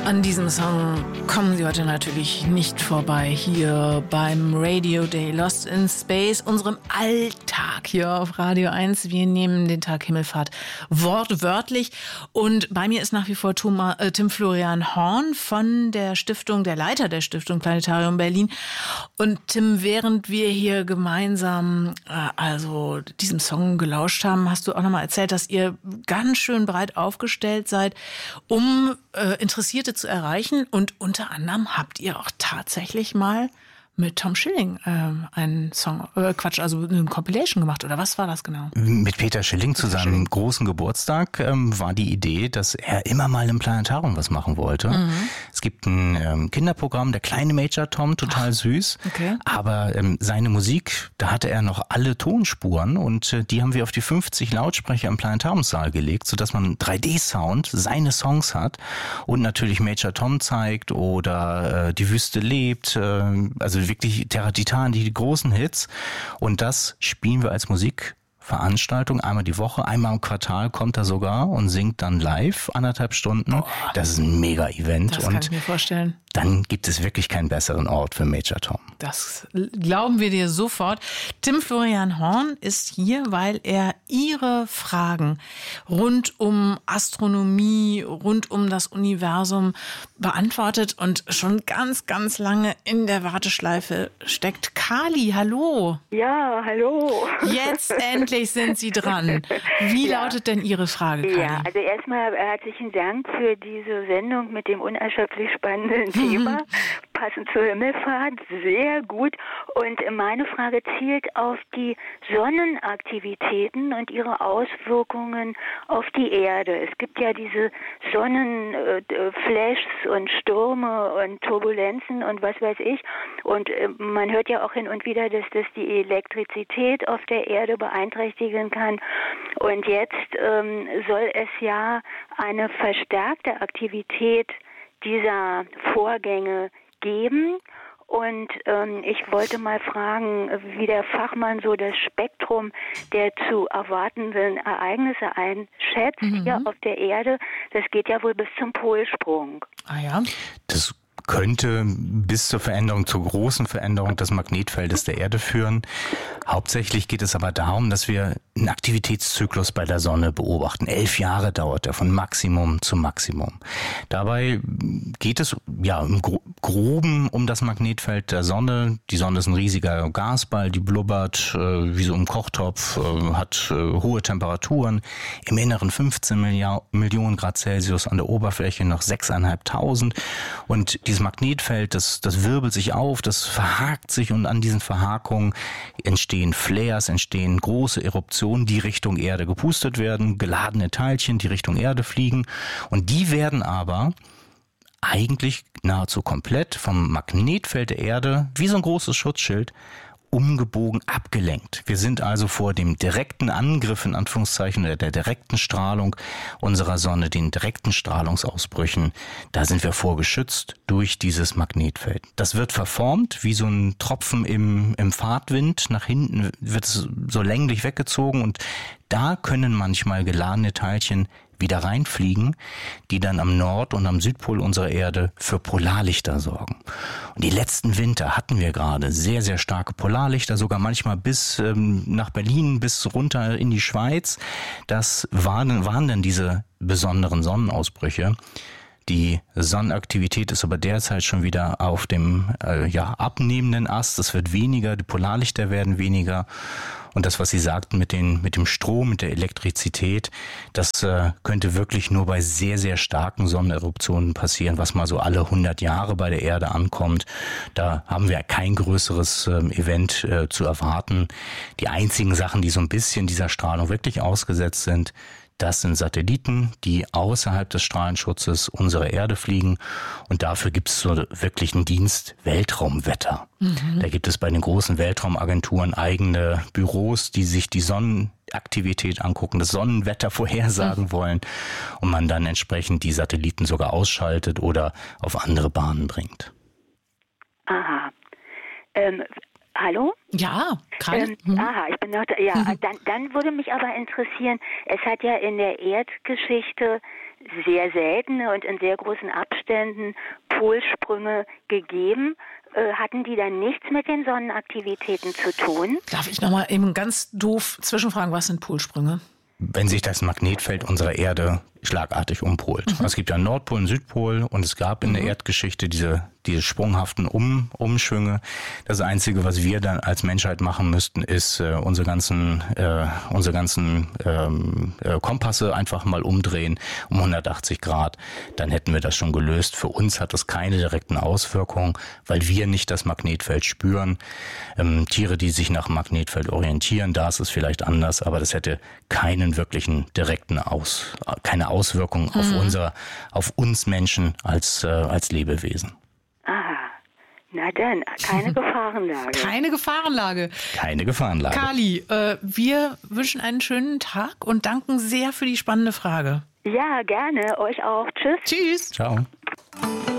An diesem Song kommen Sie heute natürlich nicht vorbei, hier beim Radio Day Lost in Space, unserem Alltag hier auf Radio 1. Wir nehmen den Tag Himmelfahrt wortwörtlich und bei mir ist nach wie vor Tim Florian Horn von der Stiftung, der Leiter der Stiftung Planetarium Berlin. Und Tim, während wir hier gemeinsam diesem Song gelauscht haben, hast du auch nochmal erzählt, dass ihr ganz schön breit aufgestellt seid, um Interessierte zu erreichen. Und unter anderem habt ihr auch tatsächlich mal mit Tom Schilling einen Song, eine Compilation gemacht, oder was war das genau? Mit Peter Schilling zu seinem großen Geburtstag war die Idee, dass er immer mal im Planetarium was machen wollte. Mhm. Es gibt ein Kinderprogramm, der kleine Major Tom, total süß. Okay. Aber seine Musik, da hatte er noch alle Tonspuren und die haben wir auf die 50 Lautsprecher im Planetariumssaal gelegt, sodass man 3D-Sound, seine Songs hat und natürlich Major Tom zeigt oder Die Wüste lebt, also wirklich Terra Titan, die großen Hits. Und das spielen wir als Musikveranstaltung einmal die Woche, einmal im Quartal kommt er sogar und singt dann live 1,5 Stunden. Oh, das ist ein Mega-Event. Das kann ich mir vorstellen. Dann gibt es wirklich keinen besseren Ort für Major Tom. Das glauben wir dir sofort. Tim Florian Horn ist hier, weil er Ihre Fragen rund um Astronomie, rund um das Universum beantwortet und schon ganz, ganz lange in der Warteschleife steckt. Kali, hallo. Ja, hallo. Jetzt endlich sind Sie dran. Wie lautet denn Ihre Frage, Kali? Ja, also erstmal herzlichen Dank für diese Sendung mit dem unerschöpflich spannenden Thema, passend zur Himmelfahrt, sehr gut. Und meine Frage zielt auf die Sonnenaktivitäten und ihre Auswirkungen auf die Erde. Es gibt ja diese Sonnenflashs und Stürme und Turbulenzen und was weiß ich. Und man hört ja auch hin und wieder, dass das die Elektrizität auf der Erde beeinträchtigen kann. Und jetzt soll es ja eine verstärkte Aktivität dieser Vorgänge geben. Und ich wollte mal fragen, wie der Fachmann so das Spektrum der zu erwartenden Ereignisse einschätzt hier auf der Erde. Das geht ja wohl bis zum Polsprung. Ah ja? Das könnte bis zur großen Veränderung des Magnetfeldes der Erde führen. Hauptsächlich geht es aber darum, dass wir einen Aktivitätszyklus bei der Sonne beobachten. 11 Jahre dauert er von Maximum zu Maximum. Dabei geht es ja im Groben um das Magnetfeld der Sonne. Die Sonne ist ein riesiger Gasball, die blubbert wie so ein Kochtopf, hat hohe Temperaturen. Im Inneren 15 Millionen Grad Celsius, an der Oberfläche noch 6.500. Und dieses Magnetfeld, das wirbelt sich auf, das verhakt sich und an diesen Verhakungen entstehen Flares, entstehen große Eruptionen, die Richtung Erde gepustet werden, geladene Teilchen, die Richtung Erde fliegen und die werden aber eigentlich nahezu komplett vom Magnetfeld der Erde, wie so ein großes Schutzschild, umgebogen, abgelenkt. Wir sind also vor dem direkten Angriff, in Anführungszeichen, der direkten Strahlung unserer Sonne, den direkten Strahlungsausbrüchen, da sind wir vorgeschützt durch dieses Magnetfeld. Das wird verformt, wie so ein Tropfen im Fahrtwind. Nach hinten wird es so länglich weggezogen und da können manchmal geladene Teilchen wieder reinfliegen, die dann am Nord- und am Südpol unserer Erde für Polarlichter sorgen. Und die letzten Winter hatten wir gerade sehr, sehr starke Polarlichter, sogar manchmal bis nach Berlin, bis runter in die Schweiz. Das waren dann diese besonderen Sonnenausbrüche. Die Sonnenaktivität ist aber derzeit schon wieder auf dem abnehmenden Ast. Es wird weniger, die Polarlichter werden weniger. Und das, was Sie sagten mit dem Strom, mit der Elektrizität, das könnte wirklich nur bei sehr, sehr starken Sonneneruptionen passieren, was mal so alle 100 Jahre bei der Erde ankommt. Da haben wir kein größeres Event zu erwarten. Die einzigen Sachen, die so ein bisschen dieser Strahlung wirklich ausgesetzt sind, das sind Satelliten, die außerhalb des Strahlenschutzes unserer Erde fliegen. Und dafür gibt es so wirklich einen Dienst Weltraumwetter. Da gibt es bei den großen Weltraumagenturen eigene Büros, die sich die Sonnenaktivität angucken, das Sonnenwetter vorhersagen wollen und man dann entsprechend die Satelliten sogar ausschaltet oder auf andere Bahnen bringt. Aha. Hallo? Ja, gerade. Aha, ich bin noch da. Ja, dann würde mich aber interessieren, es hat ja in der Erdgeschichte sehr seltene und in sehr großen Abständen Umständen Polsprünge gegeben. Hatten die dann nichts mit den Sonnenaktivitäten zu tun? Darf ich nochmal eben ganz doof zwischenfragen, was sind Polsprünge? Wenn sich das Magnetfeld unserer Erde schlagartig umpolt. Es gibt ja einen Nordpol, einen Südpol und es gab in der Erdgeschichte diese sprunghaften Umschwünge. Das Einzige, was wir dann als Menschheit machen müssten, ist unsere ganzen Kompasse einfach mal umdrehen um 180 Grad. Dann hätten wir das schon gelöst. Für uns hat das keine direkten Auswirkungen, weil wir nicht das Magnetfeld spüren. Tiere, die sich nach dem Magnetfeld orientieren, da ist es vielleicht anders, aber das hätte keinen wirklichen direkten keine Auswirkungen auf uns Menschen als Lebewesen. Aha, na dann, keine Gefahrenlage. Keine Gefahrenlage. Keine Gefahrenlage. Kali, wir wünschen einen schönen Tag und danken sehr für die spannende Frage. Ja, gerne. Euch auch. Tschüss. Tschüss. Ciao.